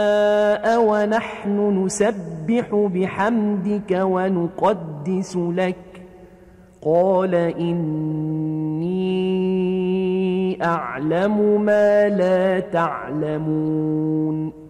ونحن نسبح بحمدك ونقدس لك قال إني أعلم ما لا تعلمون